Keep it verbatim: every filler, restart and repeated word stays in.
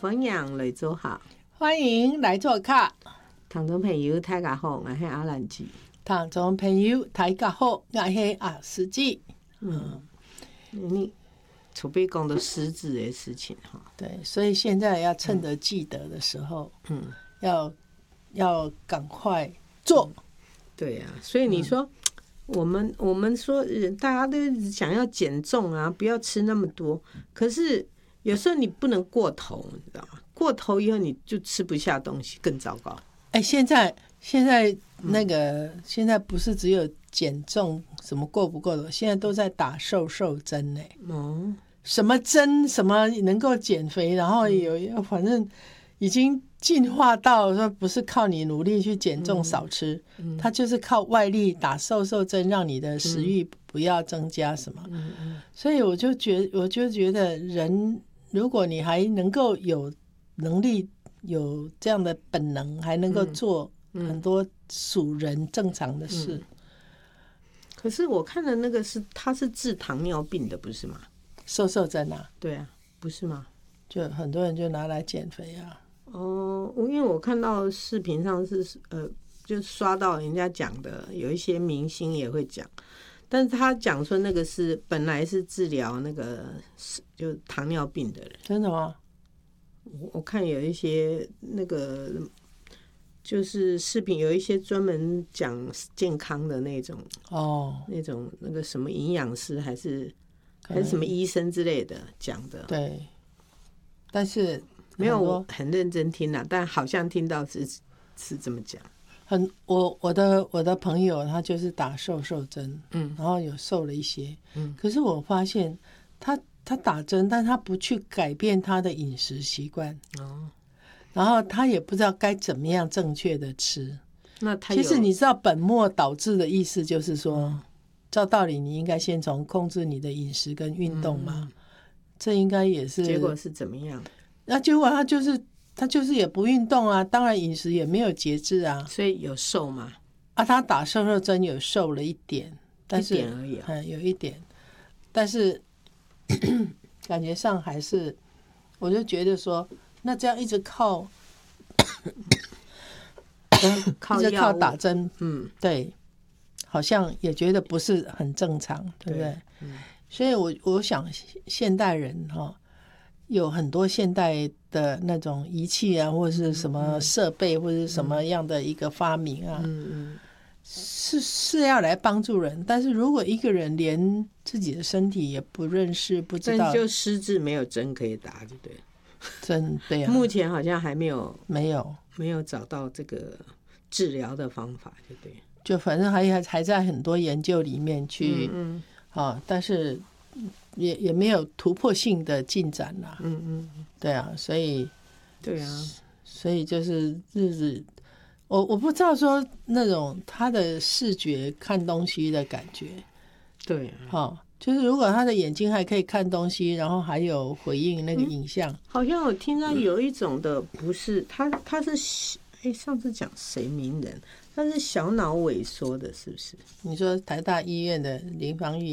欢迎来做客， 欢迎来做客。 听众朋友大家好，我是阿兰姐。 听众朋友大家好，我是阿司机。 嗯，你储备讲的实质的事情哈。 对，所以现在要趁着记得的时候，嗯，要要赶快做。嗯、 对呀、啊，所以你说。嗯我们我们说，大家都想要减重啊，不要吃那么多。可是有时候你不能过头，你知道吗？过头以后你就吃不下东西，更糟糕。 哎，现在现在那个、嗯、现在不是只有减重什么过不过的，现在都在打瘦瘦针呢。哦，什么针什么能够减肥，然后有、嗯、反正已经进化到说不是靠你努力去减重少吃，嗯嗯、它就是靠外力打瘦瘦针，让你的食欲不要增加什么。嗯嗯、所以我就觉我就觉得人，如果你还能够有能力有这样的本能，还能够做很多属人正常的事。嗯嗯、 可是我看的那个是它是治糖尿病的，不是吗？ 瘦瘦针啊？ 对啊，不是吗？ 就很多人就拿来减肥啊。 哦，因为我看到视频上是呃，就刷到人家讲的，有一些明星也会讲，但是他讲说那个是本来是治疗那个就糖尿病的人。 真的吗？ 我我看有一些那个就是视频，有一些专门讲健康的那种哦，那种那个什么营养师还是还是什么医生之类的讲的。 对，但是。 没有，我很认真听啦，但好像听到是是这么讲。 很，我我的我的朋友他就是打瘦瘦针，嗯，然后有瘦了一些，嗯，可是我发现他他打针，但他不去改变他的饮食习惯，哦，然后他也不知道该怎么样正确的吃。 那他其实你知道本末倒置的意思就是说，嗯、照道理你应该先从控制你的饮食跟运动嘛，嗯、这应该也是。 结果是怎么样？ 那结果他就是他就是也不运动啊，当然饮食也没有节制啊， 所以有瘦吗？ 啊，他打瘦瘦针有瘦了一点，但是一点而已、啊， 嗯，有一点，但是感觉上还是，我就觉得说，那这样一直靠， 靠一直靠打针，嗯，对，好像也觉得不是很正常，对不对？对嗯、所以我我想现代人哈、哦。有很多现代的那种仪器啊，或者是什么设备，或者是什么样的一个发明啊，嗯嗯、是是要来帮助人。但是如果一个人连自己的身体也不认识，不知道， 但就失智没有针可以打，就对了。 真对啊， 目前好像还没有没有没有找到这个治疗的方法，就对。 就反正还还在很多研究里面去，嗯嗯、啊，但是。也也没有突破性的进展啦，嗯嗯，对啊，所以， 对啊， 所以就是日子，我我不知道说那种他的视觉看东西的感觉， 对、啊， 好、哦，就是如果他的眼睛还可以看东西，然后还有回应那个影像，嗯、 好像我听到有一种的不是他他是哎上次讲谁名人，他是小脑萎缩的，是不是？ 你说台大医院的林芳玉。